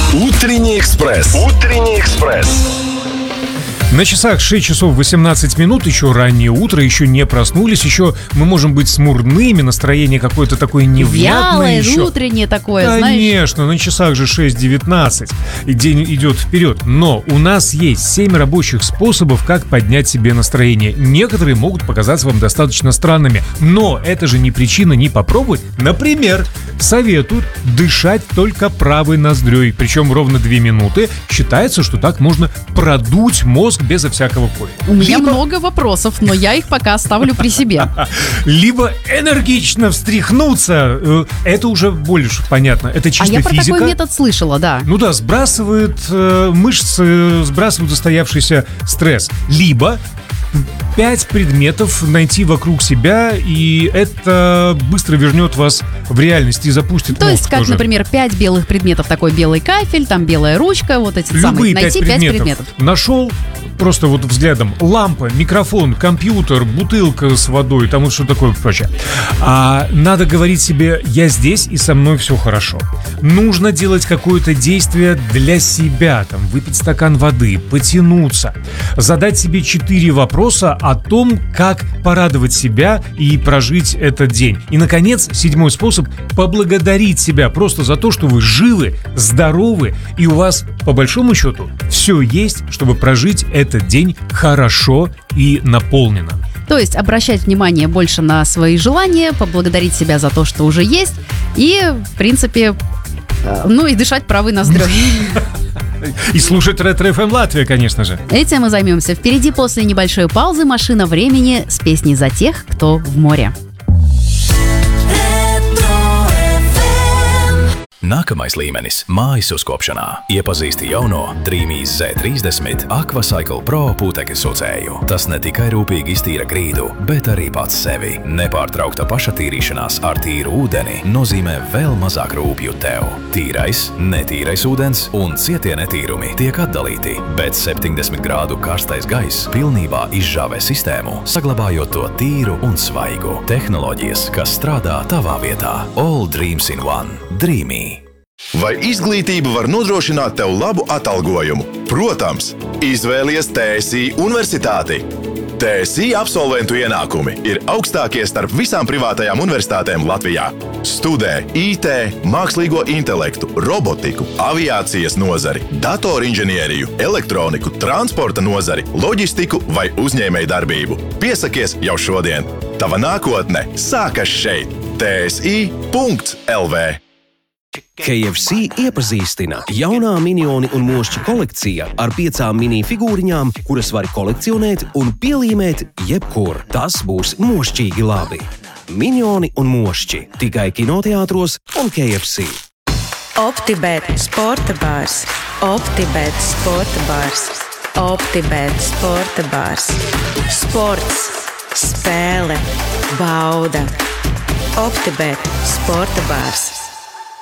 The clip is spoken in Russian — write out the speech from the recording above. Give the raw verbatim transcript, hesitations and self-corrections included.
Утренний экспресс. Утренний экспресс. На часах шесть часов восемнадцать минут, еще раннее утро, еще не проснулись, еще мы можем быть смурными, настроение какое-то такое невнятное. Вялое, еще. утреннее такое, Конечно, знаешь. Конечно, на часах же шесть девятнадцать, и день идет вперед. Но у нас есть семь рабочих способов, как поднять себе настроение. Некоторые могут показаться вам достаточно странными, но это же не причина не попробовать. Например, советуют дышать только правой ноздрёй, причем ровно две минуты. Считается, что так можно продуть мозг безо всякого кофе. У меня Либо... много вопросов, но я их пока оставлю при себе. Либо энергично встряхнуться. Это уже больше понятно. Это чисто физика. А я физика. про такой метод слышала, да. Ну да, сбрасывает э, мышцы, сбрасывает застоявшийся стресс. Либо пять предметов найти вокруг себя, и это быстро вернет вас в реальность и запустит То мозг есть, как, тоже. например, пять белых предметов, такой белый кафель, там белая ручка, вот эти самые. Любые Найти пять пять предметов. предметов. Нашел просто вот взглядом лампа, микрофон, компьютер, бутылка с водой, там вот что такое прочее. А надо говорить себе: я здесь и со мной все хорошо. Нужно делать какое-то действие для себя, там выпить стакан воды, потянуться, задать себе четыре вопроса о том, как порадовать себя и прожить этот день. И, наконец, седьмой способ — поблагодарить себя просто за то, что вы живы, здоровы, и у вас, по большому счету, все есть, чтобы прожить этот день хорошо и наполненно. То есть обращать внимание больше на свои желания, поблагодарить себя за то, что уже есть, и, в принципе, ну и дышать правой ноздрёй. И слушать Ретро-эф эм Латвия, конечно же. Этим мы займемся впереди после небольшой паузы. Машина времени с песней «За тех, кто в море». Nākamais līmenis - mājas uzkopšanā. Iepazīsti jauno Dreamīs Z trīsdesmit Aquacycle Pro putekļu sucēju. Tas ne tikai rūpīgi iztīra grīdu, bet arī pats sevi. Nepārtraukta pašatīrīšanās ar tīru ūdeni nozīmē vēl mazāk rūpju tev. Tīrais, netīrais ūdens un cietie netīrumi tiek atdalīti, bet septiņdesmit grādu karstais gaiss pilnībā izžāvē sistēmu, saglabājot to tīru un svaigu. Tehnoloģijas, kas strādā tavā vietā. All dreams in one. Dreamy. Vai izglītība var nodrošināt tev labu atalgojumu? Protams, izvēlies T S I universitāti. T S I absolventu ienākumi ir augstākie starp visām privātajām universitātēm Latvijā. Studē I T, mākslīgo intelektu, robotiku, aviācijas nozari, datorinženieriju, elektroniku, transporta nozari, loģistiku vai uzņēmēju darbību. Piesakies jau šodien. Tava nākotne sākas šeit. T S I punkt L V. K F C iepazīstina jaunā minioni un mošķi kolekcija ar piecām mini figūriņām, kuras var kolekcionēt un pielīmēt jebkur. Tas būs mošķīgi labi. Minioni un mošķi tikai kinoteātros un K F C. OptiBet sporta bārs. OptiBet sporta bārs. OptiBet sporta bārs. Sports, spēle, bauda. OptiBet sporta bārs.